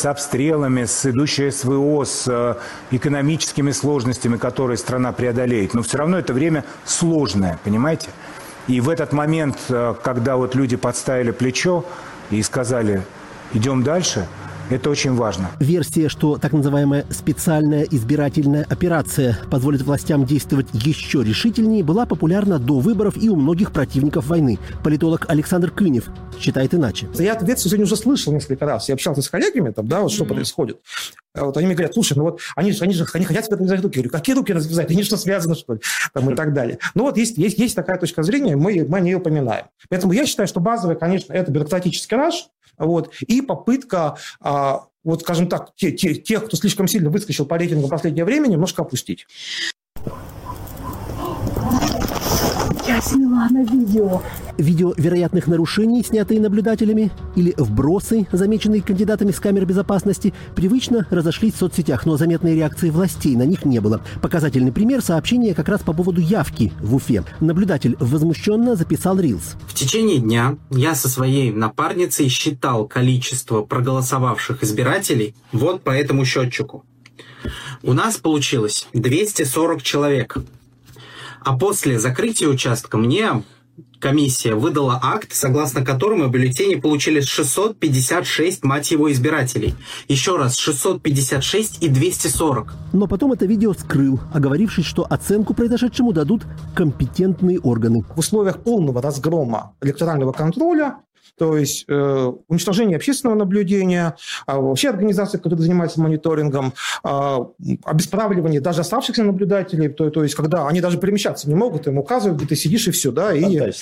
с обстрелами, с идущей СВО, с экономическими сложностями, которые страна преодолеет. Но все равно это время сложное, понимаете? И в этот момент, когда вот люди подставили плечо и сказали «идем дальше», это очень важно. Версия, что так называемая специальная избирательная операция позволит властям действовать еще решительнее, была популярна до выборов и у многих противников войны. Политолог Александр Кынев считает иначе. Я эту версию сегодня уже слышал несколько раз. Я общался с коллегами, там, да, вот что происходит. Вот они мне говорят, слушай, ну вот они хотят себе развязать руки. Я говорю, какие руки развязать? Они что, связаны, что ли? Там, и так далее. Ну вот есть такая точка зрения, мы о ней упоминаем. Поэтому я считаю, что базовый, конечно, это бюрократический раж, вот, и попытка, вот, скажем так, тех, кто слишком сильно выскочил по рейтингу в последнее время, немножко опустить. Я сняла на видео. Видео вероятных нарушений, снятые наблюдателями, или вбросы, замеченные кандидатами с камер безопасности, привычно разошлись в соцсетях, но заметной реакции властей на них не было. Показательный пример — сообщения как раз по поводу явки в Уфе. Наблюдатель возмущенно записал рилс. В течение дня я со своей напарницей считал количество проголосовавших избирателей вот по этому счетчику. У нас получилось 240 человек. А после закрытия участка мне комиссия выдала акт, согласно которому бюллетени получили 656, мать его, избирателей. Еще раз, 656 и 240. Но потом это видео скрыл, оговорившись, что оценку произошедшему дадут компетентные органы. В условиях полного разгрома электорального контроля, то есть уничтожение общественного наблюдения, вообще организации, которые занимаются мониторингом, обесправливание даже оставшихся наблюдателей, то есть когда они даже перемещаться не могут, им указывают, где ты сидишь и все, да,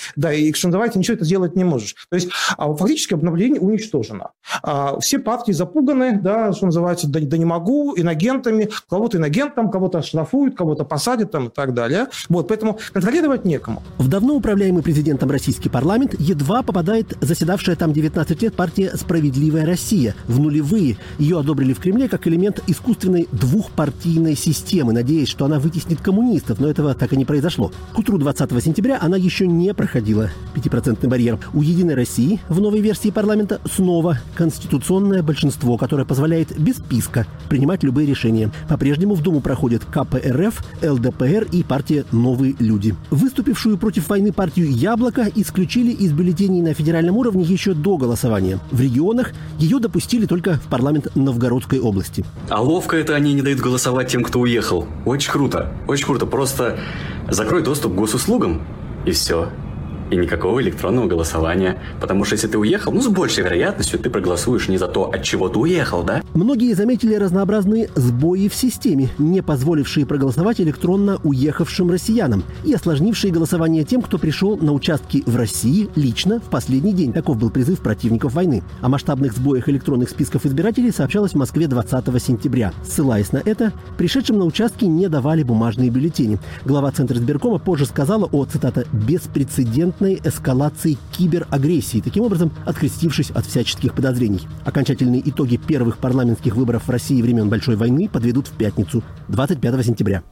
и что давай, ты ничего это сделать не можешь. То есть фактически обновление уничтожено. Все партии запуганы, да, что называется, да не могу, инагентами, кого-то инагентом, кого-то оштрафуют, кого-то посадят там, и так далее. Вот, поэтому контролировать некому. В давно управляемый президентом российский парламент едва попадает заседавшая там 19 лет партия «Справедливая Россия». В нулевые ее одобрили в Кремле как элемент искусственной двухпартийной системы, надеясь, что она вытеснит коммунистов, но этого так и не произошло. К утру 20 сентября она еще не проходила 5% барьер. У «Единой России» в новой версии парламента снова конституционное большинство, которое позволяет без списка принимать любые решения. По-прежнему в Думу проходят КПРФ, ЛДПР и партия «Новые люди». Выступившую против войны партию «Яблоко» исключили из бюллетеней на федеральном уровне еще до голосования. В регионах ее допустили только в парламент Новгородской области. А ловко это они не дают голосовать тем, кто уехал. Очень круто. Очень круто. Просто закрой доступ к госуслугам, и все. И никакого электронного голосования. Потому что если ты уехал, с большей вероятностью ты проголосуешь не за то, от чего ты уехал, да? Многие заметили разнообразные сбои в системе, не позволившие проголосовать электронно уехавшим россиянам и осложнившие голосование тем, кто пришел на участки в России лично в последний день. Таков был призыв противников войны. О масштабных сбоях электронных списков избирателей сообщалось в Москве 20 сентября. Ссылаясь на это, пришедшим на участки не давали бумажные бюллетени. Глава Центра избиркома позже сказала о, цитата, «беспрецедентной эскалации киберагрессии», таким образом открестившись от всяческих подозрений. Окончательные итоги первых парламентских выборов в России времен Большой войны подведут в пятницу, 25 сентября.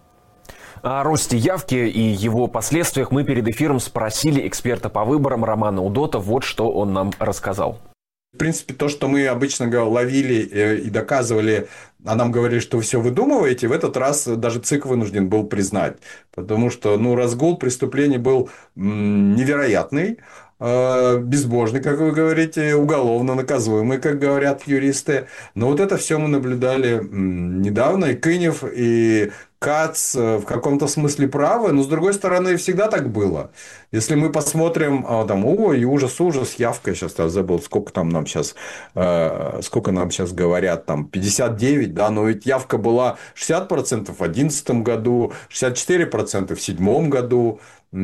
О росте явки и его последствиях мы перед эфиром спросили эксперта по выборам Романа Удота. Вот что он нам рассказал. В принципе, то, что мы обычно ловили и доказывали, а нам говорили, что вы все выдумываете, в этот раз даже ЦИК вынужден был признать. Потому что разгул преступлений был невероятный, безбожный, как вы говорите, уголовно наказуемый, как говорят юристы. Но вот это все мы наблюдали недавно. И Кынев, и Кац в каком-то смысле правы, но с другой стороны всегда так было. Если мы посмотрим, ой, ужас, явка, сейчас я забыл, сколько нам сейчас говорят, 59, да, но ведь явка была 60% в 2011 году, 64% в 2007 году,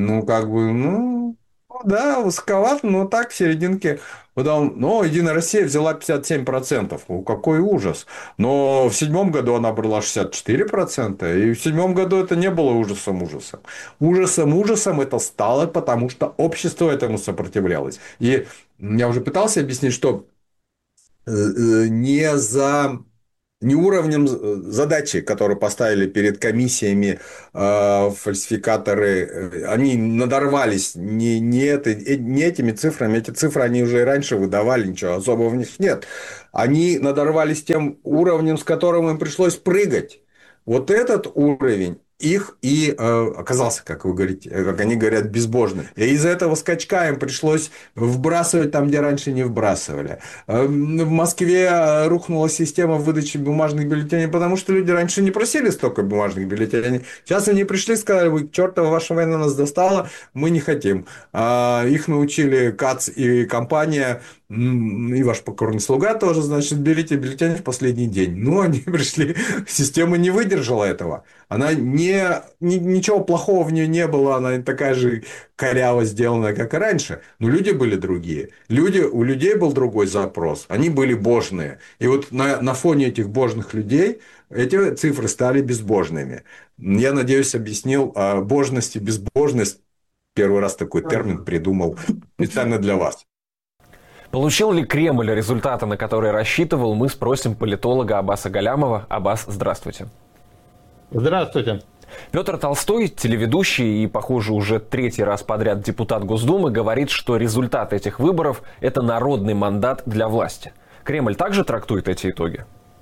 да, высоковато, но так, в серединке. Но «Единая Россия» взяла 57%. Какой ужас. Но в 2007 году она брала 64%. И в 2007 году это не было ужасом. Ужасом это стало, потому что общество этому сопротивлялось. И я уже пытался объяснить, что не не уровнем задачи, которые поставили перед комиссиями фальсификаторы. Они надорвались не этими цифрами. Эти цифры они уже и раньше выдавали, ничего особого в них нет. Они надорвались тем уровнем, с которым им пришлось прыгать. Вот этот уровень их и оказался, как вы говорите, как они говорят, безбожным. И из-за этого скачка им пришлось вбрасывать там, где раньше не вбрасывали. В Москве рухнула система выдачи бумажных бюллетеней, потому что люди раньше не просили столько бумажных бюллетеней. Сейчас они пришли и сказали: вы, чертова ваша война нас достала, мы не хотим. Их научили КАЦ и компания, и ваш покорный слуга тоже, значит, берите бюллетень в последний день. Ну, они пришли, система не выдержала этого. Она ничего плохого в нее не было, она такая же коряво сделанная, как и раньше. Но люди были другие. У людей был другой запрос. Они были божные. И вот на фоне этих божных людей эти цифры стали безбожными. Я надеюсь, объяснил божность и безбожность. Первый раз такой термин придумал специально для вас. Получил ли Кремль результаты, на которые рассчитывал, мы спросим политолога Аббаса Галямова. Аббас, здравствуйте. Здравствуйте. Петр Толстой, телеведущий и, похоже, уже третий раз подряд депутат Госдумы, говорит, что результат этих выборов – это народный мандат для власти. Кремль также трактует эти итоги?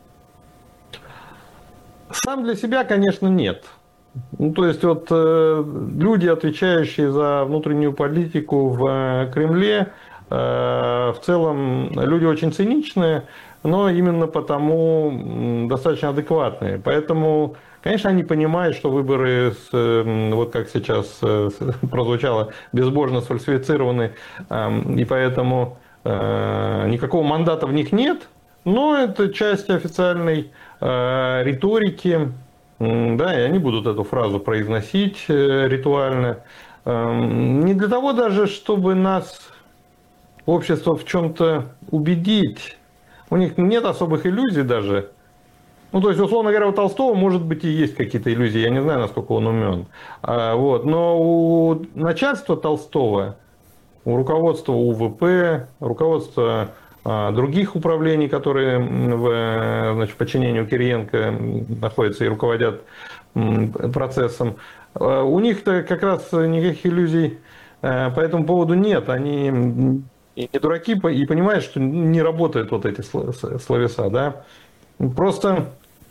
Сам для себя, конечно, нет. То есть вот люди, отвечающие за внутреннюю политику в Кремле, в целом люди очень циничные, но именно потому достаточно адекватные. Поэтому, конечно, они понимают, что выборы, вот как сейчас прозвучало, безбожно сфальсифицированы, и поэтому никакого мандата в них нет, но это часть официальной риторики, да, и они будут эту фразу произносить ритуально. Не для того даже, чтобы нас, общество, в чем-то убедить. У них нет особых иллюзий даже. Ну, то есть, условно говоря, у Толстого, может быть, и есть какие-то иллюзии. Я не знаю, насколько он умен. Вот. Но у начальства Толстого, у руководства УВП, руководства других управлений, которые в подчинении Кириенко находятся и руководят процессом, у них-то как раз никаких иллюзий по этому поводу нет. Они и не дураки, и понимают, что не работают вот эти словеса. Да? Просто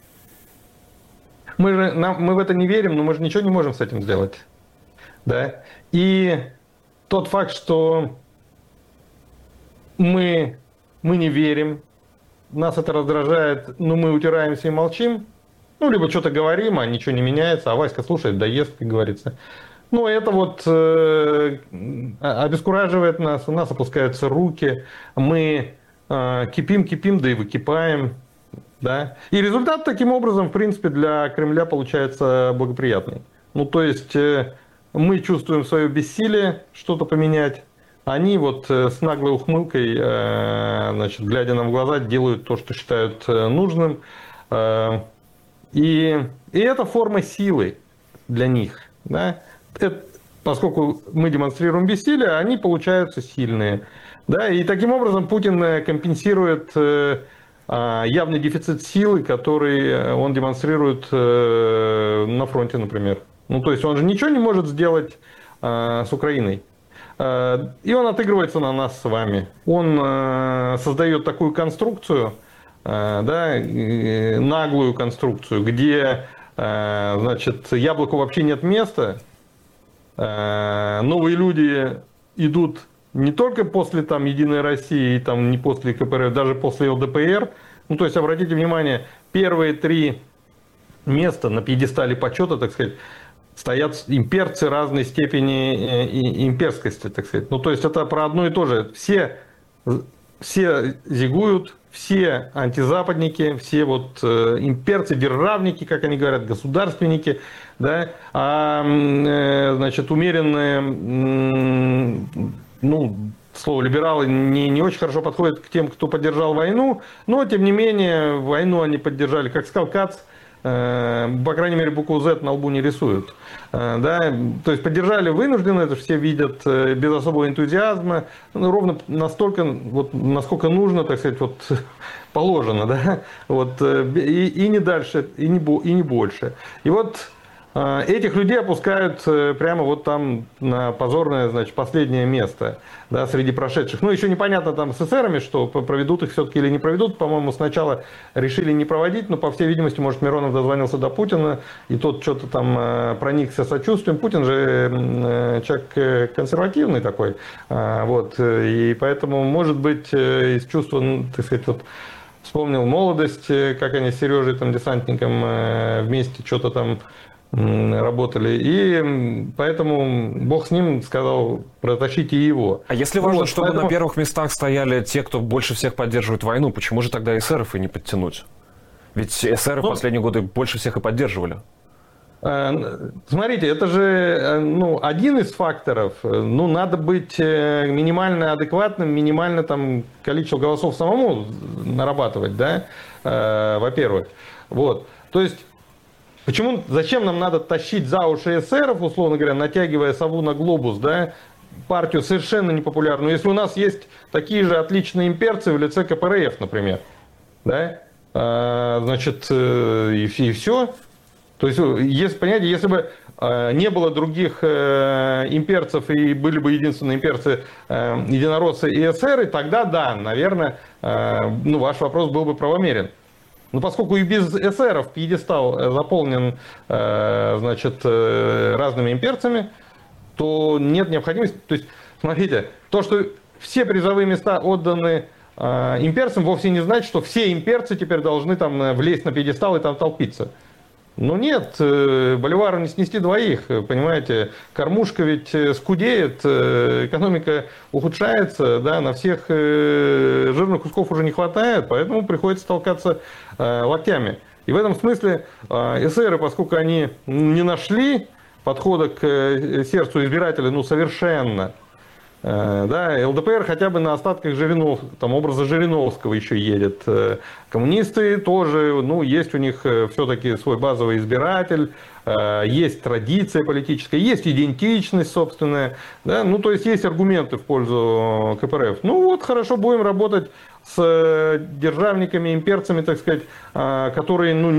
мы в это не верим, но мы же ничего не можем с этим сделать. Да? И тот факт, что мы не верим, нас это раздражает, но мы утираемся и молчим, ну, либо что-то говорим, а ничего не меняется, а Васька слушает, да ест, как говорится. Ну, это вот обескураживает нас, у нас опускаются руки, мы кипим, да и выкипаем. Да? И результат таким образом, в принципе, для Кремля получается благоприятный. Ну, то есть мы чувствуем свое бессилие что-то поменять, они вот с наглой ухмылкой, значит, глядя нам в глаза, делают то, что считают нужным. И это форма силы для них. Да? Поскольку мы демонстрируем бессилие, они получаются сильные. Да? И таким образом Путин компенсирует явный дефицит силы, который он демонстрирует на фронте, например. Ну, то есть он же ничего не может сделать с Украиной. И он отыгрывается на нас с вами. Он создает такую конструкцию, да, наглую конструкцию, где, значит, яблоку вообще нет места. Новые люди идут не только после там Единой России, там, не после КПРФ, даже после ЛДПР. Ну, то есть, обратите внимание, первые 3 места на пьедестале почета, так сказать, стоят имперцы разной степени имперскости, так сказать. Ну, то есть, это про одно и то же. Все зигуют, все антизападники, все вот имперцы, державники, как они говорят, государственники, да, значит, умеренные, ну, слово либералы не очень хорошо подходит к тем, кто поддержал войну, но, тем не менее, войну они поддержали, как сказал Кац, по крайней мере, букву Z на лбу не рисуют. Да? То есть поддержали вынужденно, это все видят без особого энтузиазма, ну, ровно настолько, вот, насколько нужно, так сказать, вот, положено, да? Вот, и не дальше, и не больше. И вот этих людей опускают прямо вот там на позорное, значит, последнее место, да, среди прошедших. Ну, еще непонятно там с эсерами, что проведут их все-таки или не проведут. По-моему, сначала решили не проводить, но, по всей видимости, может, Миронов дозвонился до Путина, и тот что-то там проникся сочувствием. Путин же человек консервативный такой, вот, и поэтому, может быть, из чувства, ну, так сказать, вот, вспомнил молодость, как они с Сережей, там, десантником вместе что-то там работали, и поэтому Бог с ним сказал, протащите его. А если важно, вот, чтобы на первых местах стояли те, кто больше всех поддерживает войну, почему же тогда эсеров и не подтянуть? Ведь эсеры в последние годы больше всех и поддерживали. Смотрите, это же, ну, один из факторов. Ну, надо быть минимально адекватным, минимально там количество голосов самому нарабатывать, да, во-первых. Вот, то есть зачем нам надо тащить за уши эсеров, условно говоря, натягивая сову на глобус, да, партию совершенно непопулярную, если у нас есть такие же отличные имперцы в лице КПРФ, например, да, значит, и все. То есть, понимаете, если бы не было других имперцев и были бы единственные имперцы, единороссы и эсеры, тогда да, наверное, ну, ваш вопрос был бы правомерен. Но поскольку и без эсеров пьедестал заполнен, значит, разными имперцами, то нет необходимости. То есть, смотрите, то, что все призовые места отданы имперцам, вовсе не значит, что все имперцы теперь должны там влезть на пьедестал и там толпиться. Ну нет, Боливару не снести двоих, понимаете, кормушка ведь скудеет, экономика ухудшается, да, на всех жирных кусков уже не хватает, поэтому приходится толкаться локтями. И в этом смысле эсеры, поскольку они не нашли подхода к сердцу избирателя, ну совершенно, да, ЛДПР хотя бы на остатках там, образа Жириновского еще едет. Коммунисты тоже, ну, есть у них все-таки свой базовый избиратель, есть традиция политическая, есть идентичность собственная, да, ну, то есть есть аргументы в пользу КПРФ. Ну, вот, хорошо, будем работать с державниками, имперцами, так сказать, которые, ну,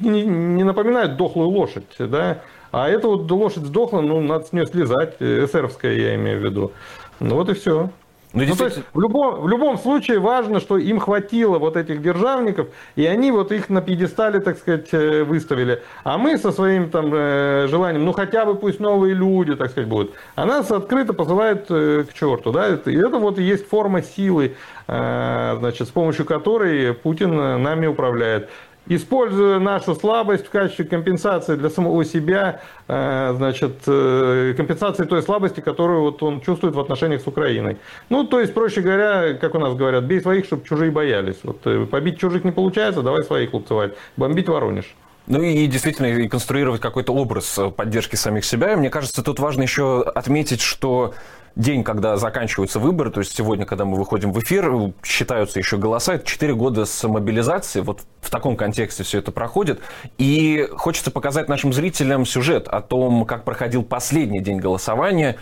не напоминают дохлую лошадь, да, а эта вот лошадь сдохла, ну, надо с нее слезать, эсеровская я имею в виду. Ну вот и все. Ну, то есть, в любом случае важно, что им хватило вот этих державников, и они вот их на пьедестале, так сказать, выставили. А мы со своим там желанием, ну хотя бы пусть новые люди, так сказать, будут. А нас открыто посылают к черту. Да? И это вот и есть форма силы, значит, с помощью которой Путин нами управляет. Используя нашу слабость в качестве компенсации для самого себя, значит, компенсации той слабости, которую вот он чувствует в отношениях с Украиной. Ну, то есть, проще говоря, как у нас говорят, бей своих, чтобы чужие боялись. Вот, побить чужих не получается, давай своих лупцевать. Бомбить Воронеж. Ну и действительно и конструировать какой-то образ поддержки самих себя. И мне кажется, тут важно еще отметить, что день, когда заканчиваются выборы, то есть сегодня, когда мы выходим в эфир, считаются еще голоса, это 4 года с мобилизации, вот в таком контексте все это проходит. И хочется показать нашим зрителям сюжет о том, как проходил последний день голосования.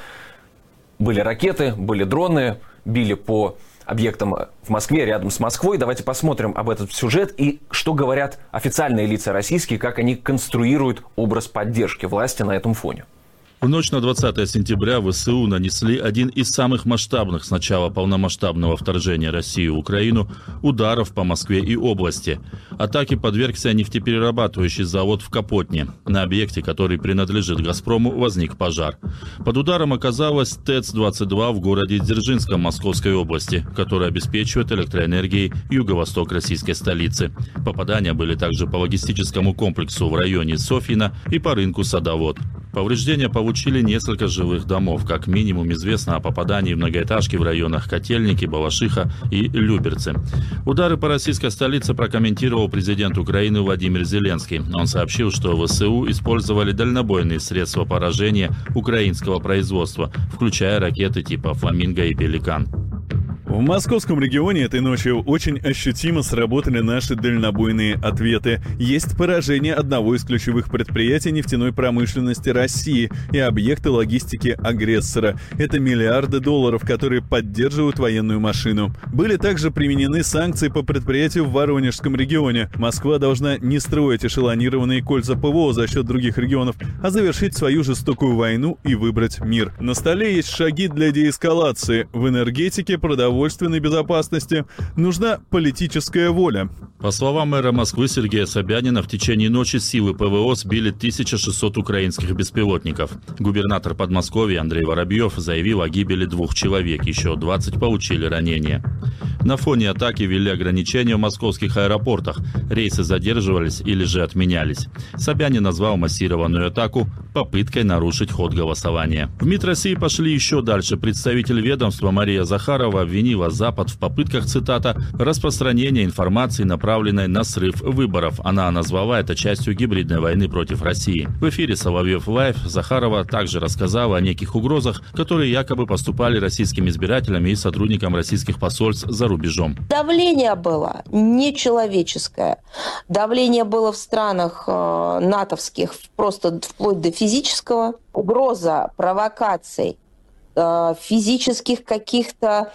Были ракеты, были дроны, били по объектам в Москве, рядом с Москвой. Давайте посмотрим об этот сюжет и что говорят официальные лица российские, как они конструируют образ поддержки власти на этом фоне. В ночь на 20 сентября ВСУ нанесли один из самых масштабных с начала полномасштабного вторжения России в Украину ударов по Москве и области. Атаке подвергся нефтеперерабатывающий завод в Капотне. На объекте, который принадлежит «Газпрому», возник пожар. Под ударом оказалась ТЭЦ-22 в городе Дзержинском Московской области, которая обеспечивает электроэнергией юго-восток российской столицы. Попадания были также по логистическому комплексу в районе Софьино и по рынку Садовод. Повреждения получили несколько жилых домов. Как минимум известно о попадании в многоэтажки в районах Котельники, Балашиха и Люберцы. Удары по российской столице прокомментировал президент Украины Владимир Зеленский. Он сообщил, что ВСУ использовали дальнобойные средства поражения украинского производства, включая ракеты типа «Фламинго» и «Пеликан». В московском регионе этой ночью очень ощутимо сработали наши дальнобойные ответы. Есть поражение одного из ключевых предприятий нефтяной промышленности России и объекта логистики агрессора. Это миллиарды долларов, которые поддерживают военную машину. Были также применены санкции по предприятию в Воронежском регионе. Москва должна не строить эшелонированные кольца ПВО за счет других регионов, а завершить свою жестокую войну и выбрать мир. На столе есть шаги для деэскалации. В энергетике, продовольственной безопасности нужна политическая воля. По словам мэра Москвы Сергея Собянина, в течение ночи силы ПВО сбили 1600 украинских беспилотников. Губернатор Подмосковья Андрей Воробьев заявил о гибели 2 человек, еще 20 получили ранения. На фоне атаки ввели ограничения в московских аэропортах. Рейсы задерживались или же отменялись. Собянин назвал массированную атаку попыткой нарушить ход голосования. В МИД России пошли еще дальше. Представитель ведомства Мария Захарова обвинила Запад в попытках, цитата, «распространения информации, направленной на срыв выборов». Она назвала это частью гибридной войны против России. В эфире «Соловьев Лайв» Захарова также рассказала о неких угрозах, которые якобы поступали российским избирателям и сотрудникам российских посольств за рубежом. Давление было нечеловеческое. Давление было в странах натовских просто вплоть до физического. Угроза провокаций, физических каких-то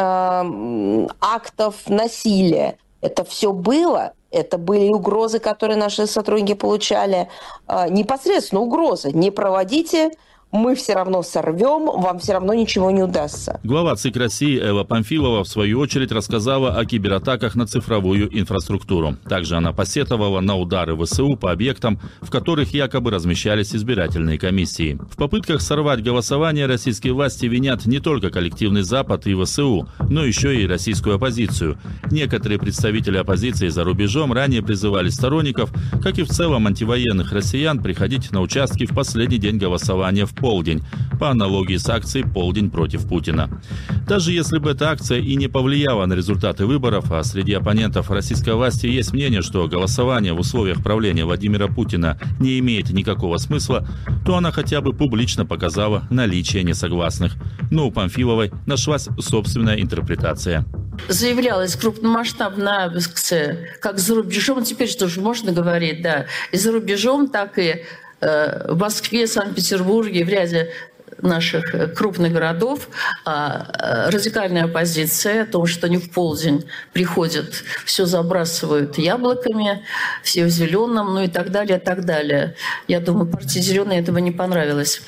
актов насилия. Это все было. Это были угрозы, которые наши сотрудники получали. Непосредственно угрозы. Не проводите, мы все равно сорвем, вам все равно ничего не удастся. Глава ЦИК России Элла Памфилова в свою очередь рассказала о кибератаках на цифровую инфраструктуру. Также она посетовала на удары ВСУ по объектам, в которых якобы размещались избирательные комиссии. В попытках сорвать голосование российские власти винят не только коллективный Запад и ВСУ, но еще и российскую оппозицию. Некоторые представители оппозиции за рубежом ранее призывали сторонников, как и в целом антивоенных россиян, приходить на участки в последний день голосования в полдень, по аналогии с акцией «Полдень против Путина». Даже если бы эта акция и не повлияла на результаты выборов, а среди оппонентов российской власти есть мнение, что голосование в условиях правления Владимира Путина не имеет никакого смысла, то она хотя бы публично показала наличие несогласных. Но у Памфиловой нашлась собственная интерпретация. Заявлялась крупномасштабная акция, как за рубежом, теперь что же можно говорить, да, и за рубежом, так и в Москве, Санкт-Петербурге, в ряде наших крупных городов радикальная оппозиция о том, что они в полдень приходят, все забрасывают яблоками, все в зеленом, ну и так далее, и так далее. Я думаю, партии «Зеленые» этого не понравилось.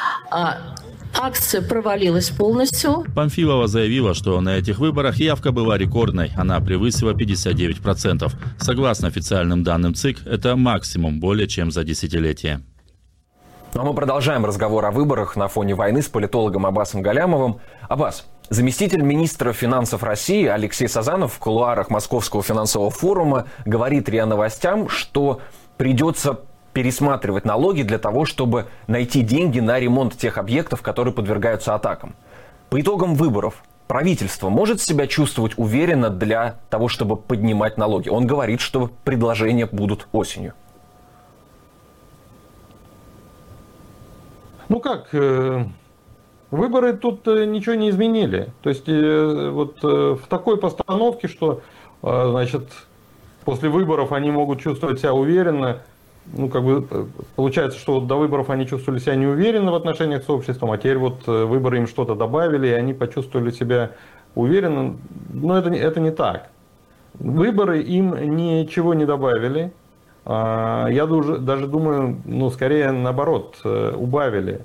Акция провалилась полностью. Памфилова заявила, что на этих выборах явка была рекордной. Она превысила 59%. Согласно официальным данным ЦИК, это максимум более чем за десятилетие. Ну, а мы продолжаем разговор о выборах на фоне войны с политологом Аббасом Галямовым. Аббас, заместитель министра финансов России Алексей Сазанов в кулуарах Московского финансового форума говорит РИА Новостям, что придется пересматривать налоги для того, чтобы найти деньги на ремонт тех объектов, которые подвергаются атакам. По итогам выборов правительство может себя чувствовать уверенно для того, чтобы поднимать налоги? Он говорит, что предложения будут осенью. Ну как, выборы тут ничего не изменили. То есть вот в такой постановке, что значит, после выборов они могут чувствовать себя уверенно. Ну, как бы получается, что до выборов они чувствовали себя неуверенно в отношениях с обществом, а теперь вот выборы им что-то добавили, и они почувствовали себя уверенно. Но это не так. Выборы им ничего не добавили. Я даже думаю, ну, скорее наоборот, убавили.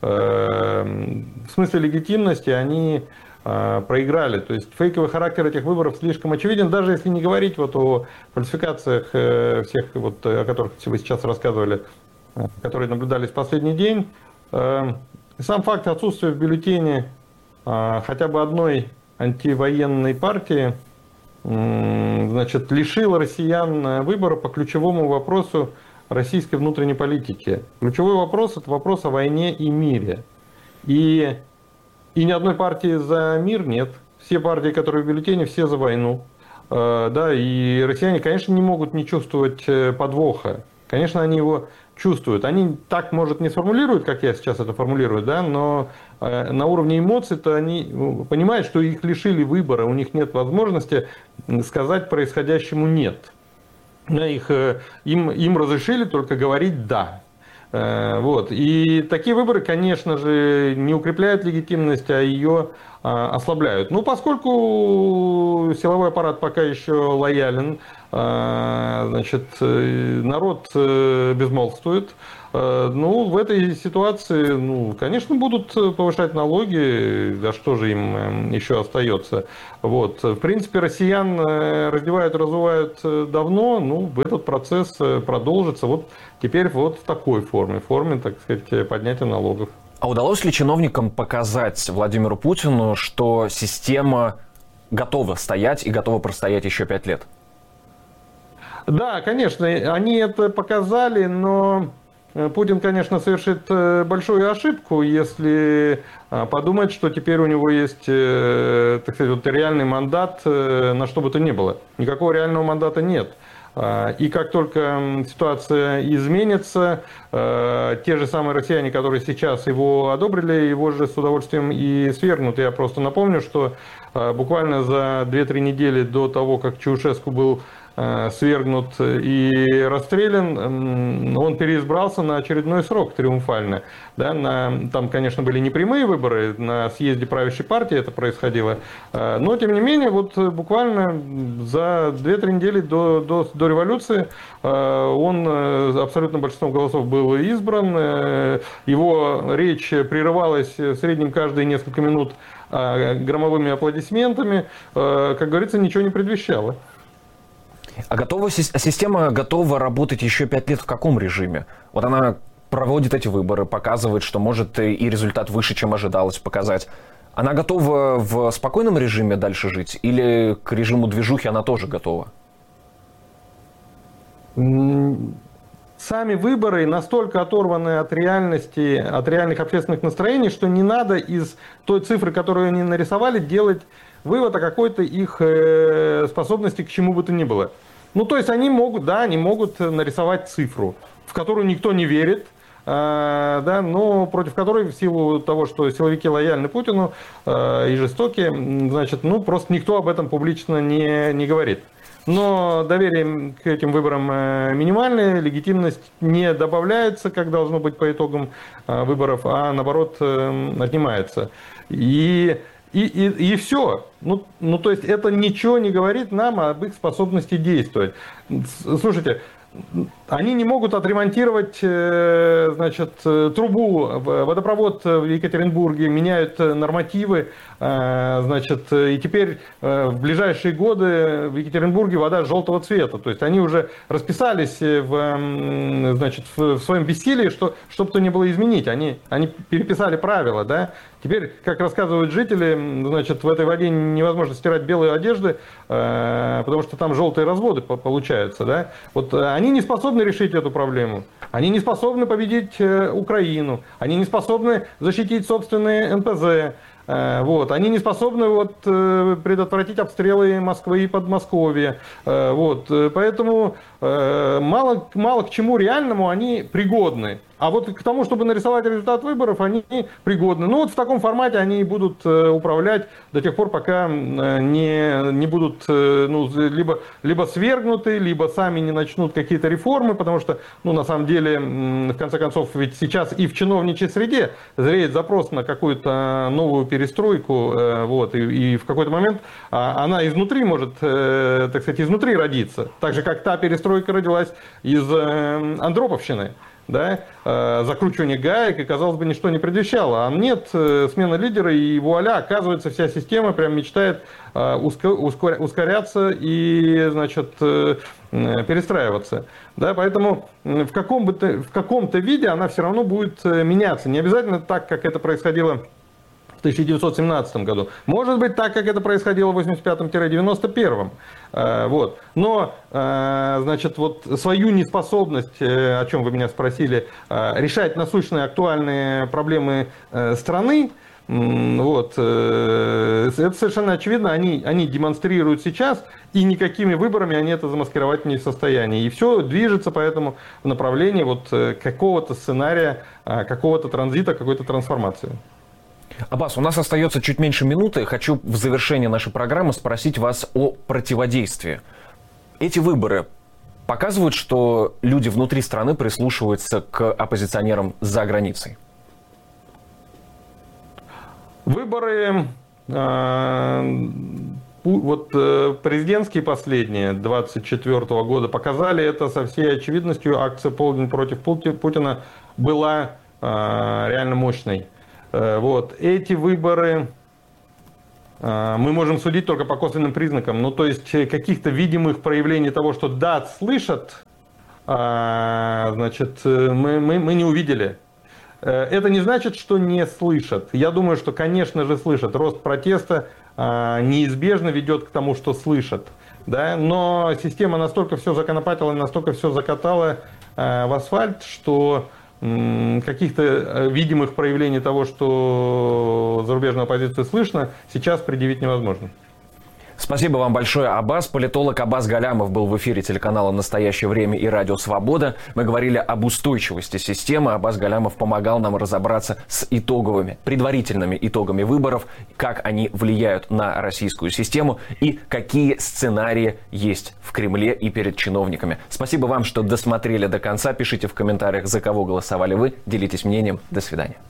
В смысле легитимности они проиграли. То есть фейковый характер этих выборов слишком очевиден, даже если не говорить вот о фальсификациях всех, вот, о которых вы сейчас рассказывали, которые наблюдались в последний день. Сам факт отсутствия в бюллетене хотя бы одной антивоенной партии, значит, лишил россиян выбора по ключевому вопросу российской внутренней политики. Ключевой вопрос – это вопрос о войне и мире. И ни одной партии за мир нет. Все партии, которые в бюллетене, все за войну. Да, и россияне, конечно, не могут не чувствовать подвоха. Конечно, они его чувствуют. Они так, может, не сформулируют, как я сейчас это формулирую, да, но на уровне эмоций-то они понимают, что их лишили выбора, у них нет возможности сказать происходящему «нет». Им разрешили только говорить «да». Вот. И такие выборы, конечно же, не укрепляют легитимность, а ее ослабляют. Ну, поскольку силовой аппарат пока еще лоялен, значит, народ безмолвствует, ну, в этой ситуации, ну, конечно, будут повышать налоги, да что же им еще остается. Вот. В принципе, россиян раздевают, разувают давно, ну, этот процесс продолжится вот теперь вот в такой форме, так сказать, поднятия налогов. А удалось ли чиновникам показать Владимиру Путину, что система готова стоять и готова простоять еще 5 лет? Да, конечно, они это показали, но Путин, конечно, совершит большую ошибку, если подумать, что теперь у него есть, так сказать, вот реальный мандат на что бы то ни было. Никакого реального мандата нет. И как только ситуация изменится, те же самые россияне, которые сейчас его одобрили, его же с удовольствием и свергнут. Я просто напомню, что буквально за 2-3 недели до того, как Чаушеску был свергнут и расстрелян, он переизбрался на очередной срок триумфально. Да, там, конечно, были не прямые выборы, на съезде правящей партии это происходило, но, тем не менее, вот буквально за 2-3 недели до революции он абсолютно большинством голосов был избран, его речь прерывалась в среднем каждые несколько минут громовыми аплодисментами, как говорится, ничего не предвещало. А система готова работать еще 5 лет в каком режиме? Вот она проводит эти выборы, показывает, что может и результат выше, чем ожидалось показать. Она готова в спокойном режиме дальше жить? Или к режиму движухи она тоже готова? Сами выборы настолько оторваны от реальности, от реальных общественных настроений, что не надо из той цифры, которую они нарисовали, делать вывод о какой-то их способности к чему бы то ни было. Ну, то есть они могут нарисовать цифру, в которую никто не верит, да, но против которой, в силу того, что силовики лояльны Путину и жестокие, значит, ну, просто никто об этом публично не говорит. Но доверие к этим выборам минимальное, легитимность не добавляется, как должно быть по итогам выборов, а наоборот отнимается. И все. Ну, то есть это ничего не говорит нам об их способности действовать. Слушайте, они не могут отремонтировать, значит, трубу, водопровод в Екатеринбурге, меняют нормативы, значит, и теперь в ближайшие годы в Екатеринбурге вода желтого цвета. То есть они уже расписались в своем бессилии, что бы то ни было изменить. Они переписали правила, да. Теперь, как рассказывают жители, значит, в этой воде невозможно стирать белые одежды, потому что там желтые разводы получаются, да. Вот они не способны решить эту проблему. Они не способны победить Украину. Они не способны защитить собственные НПЗ. Вот. Они не способны предотвратить обстрелы Москвы и Подмосковья. Вот. Поэтому мало к чему реальному они пригодны. А вот к тому, чтобы нарисовать результат выборов, они пригодны. Ну вот в таком формате они и будут управлять до тех пор, пока не будут либо свергнуты, либо сами не начнут какие-то реформы, потому что, ну, на самом деле, в конце концов, ведь сейчас и в чиновничьей среде зреет запрос на какую-то новую перестройку, вот, и в какой-то момент она изнутри может, так сказать, изнутри родиться. Так же, как та перестройка родилась из Андроповщины. Да, закручивание гаек, и, казалось бы, ничто не предвещало. А нет, смена лидера, и вуаля, оказывается, вся система прям мечтает ускоряться и, значит, перестраиваться. Да, поэтому в каком-то виде она все равно будет меняться. Не обязательно так, как это происходило в 1917 году. Может быть, так, как это происходило в 85-91. Вот. Но, значит, вот свою неспособность, о чем вы меня спросили, решать насущные актуальные проблемы страны, Вот. Это совершенно очевидно, они демонстрируют сейчас, и никакими выборами они это замаскировать не в состоянии. И все движется поэтому в направлении вот какого-то сценария, какого-то транзита, какой-то трансформации. Аббас, у нас остается чуть меньше минуты. Хочу в завершении нашей программы спросить вас о противодействии. Эти выборы показывают, что люди внутри страны прислушиваются к оппозиционерам за границей? Выборы, президентские последние 24 года показали это со всей очевидностью. Акция «Полдень против Путина» была реально мощной. Вот. Эти выборы мы можем судить только по косвенным признакам. Ну, то есть каких-то видимых проявлений того, что да, слышат, значит, мы не увидели. Это не значит, что не слышат. Я думаю, что, конечно же, слышат. Рост протеста неизбежно ведет к тому, что слышат. Да? Но система настолько все законопатила, настолько все закатала в асфальт, что каких-то видимых проявлений того, что зарубежную оппозицию слышно, сейчас предъявить невозможно. Спасибо вам большое, Аббас. Политолог Аббас Галямов был в эфире телеканала «Настоящее время» и радио «Свобода». Мы говорили об устойчивости системы. Аббас Галямов помогал нам разобраться с предварительными итогами выборов, как они влияют на российскую систему и какие сценарии есть в Кремле и перед чиновниками. Спасибо вам, что досмотрели до конца. Пишите в комментариях, за кого голосовали вы. Делитесь мнением. До свидания.